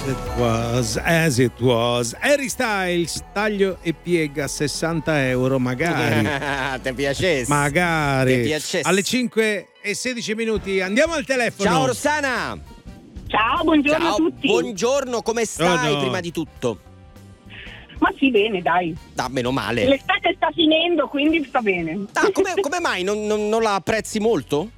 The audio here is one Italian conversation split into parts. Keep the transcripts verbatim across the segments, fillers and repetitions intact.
it was, as it was. Harry Styles, taglio e piega sessanta euro, magari. Ti piacesse? Magari. Ti piacesse. Alle cinque e sedici minuti andiamo al telefono. Ciao Rossana. Ciao, buongiorno Ciao, a tutti. buongiorno, come stai? Oh, no. Prima di tutto. Ma sì, bene, dai. Ah, meno male. L'estate sta finendo, quindi sta bene. Ah, come, come mai? Non, non, non la apprezzi molto?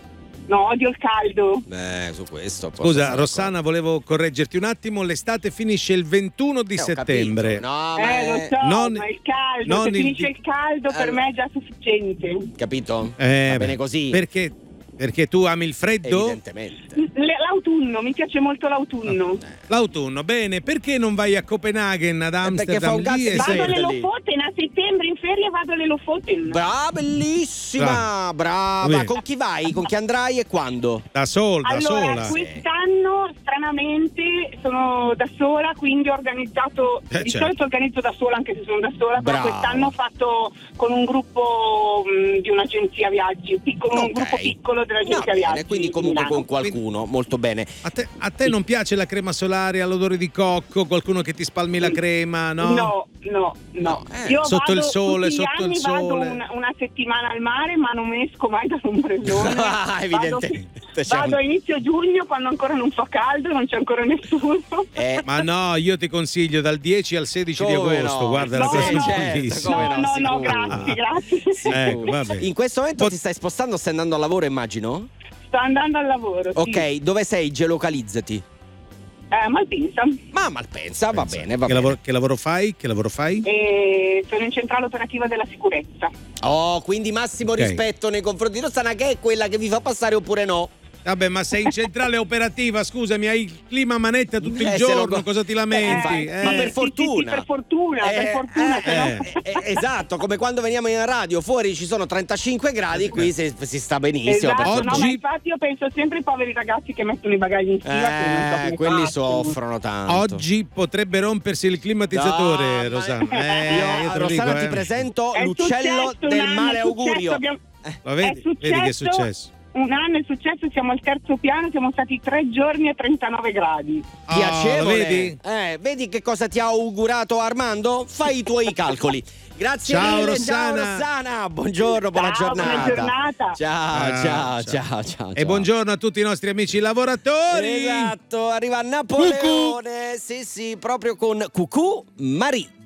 No, odio il caldo. Eh, su questo. posso Scusa, stare Rossana, volevo correggerti un attimo. L'estate finisce il ventuno di d'accordo. Eh, ho settembre. capito. No, ma Eh, lo è- so, non- ma il caldo, non se il- finisce il caldo per Allora- me è già sufficiente. Capito? Eh, Va beh, bene così. Perché? Perché tu ami il freddo? Evidentemente. L- L'autunno, mi piace molto l'autunno. L'autunno, bene. Perché non vai a Copenaghen, ad perché fa Amsterdam? un cazzo Lì di e Vado sei- freddo. alle lì. Lofoten, a settembre in ferie vado alle Lofoten. Brava, bellissima, brava. Bene. Con chi vai? Con chi andrai e quando? Da sola, da Allora, sola. quest'anno stranamente sono da sola, quindi ho organizzato, Eh, di certo. solito organizzo da sola anche se sono da sola, però Bravo. quest'anno ho fatto con un gruppo mh, di un'agenzia viaggi, piccolo, un Ok. gruppo piccolo No, dell'agenzia bene, viaggi. quindi di comunque Milano. con qualcuno, molto bene. A te, a te non piace la crema solare all'odore di cocco? Qualcuno che ti spalmi la crema, no? No, no, no. No, eh, Io sotto vado, il sole, tutti gli sotto anni il vado sole. una, una settimana al mare, ma non esco mai dall'ombrellone. Ah, evidentemente. Vado, C'è vado un- a inizio giugno quando ancora non fa caldo, non c'è ancora nessuno. Eh, Ma no, io ti consiglio dal dieci al sedici di Come agosto. no? Guarda, la No, cosa no, è bellissima. come no, no, no, no, sicuro. grazie, grazie. Ecco, vabbè. in questo momento Pot- ti stai spostando, stai andando al lavoro, immagino? Sto andando al lavoro, sì. Ok, dove sei? Geolocalizzati. Eh, Malpensa. Ma Malpensa, va bene, va Che bene. lavoro, che lavoro fai? Che lavoro fai? E sono in centrale operativa della sicurezza. Oh, quindi massimo Ok. rispetto nei confronti di Rossana, che è quella che vi fa passare oppure no? Vabbè, ma sei in centrale operativa, scusami, hai il clima a manetta tutto il Eh, se lo giorno, go- cosa ti lamenti? Eh, Eh, ma per sì, sì, sì, fortuna. per fortuna, per Eh, fortuna, eh, però. eh. Eh, eh, esatto, come quando veniamo in radio, fuori ci sono trentacinque gradi, qui si, si sta benissimo. per Esatto, no, fortuna. ma infatti io penso sempre ai poveri ragazzi che mettono i bagagli in fila, che non so Eh, come quelli facciano. soffrono tanto. Oggi potrebbe rompersi il climatizzatore, No, ma- Rosanna. Eh, Io, io te lo Rossana, dico, ti eh. presento È l'uccello successo un del anno, male è successo, augurio. abbiamo- Lo vedi? è Vedi che è successo? Un anno è successo, siamo al terzo piano, siamo stati tre giorni a trentanove gradi. Ah, Piacevole. lo vedi? Eh, vedi che cosa ti ha augurato Armando? Fai i tuoi calcoli. Grazie Ciao, mille, Rossana. ciao Rossana. Buongiorno, buona Ciao, giornata. buona giornata. Ciao, Ah, ciao, ciao. ciao, ciao. E buongiorno a tutti i nostri amici lavoratori. Esatto, arriva Napoleone. Sì, sì, proprio con Cucù Marie.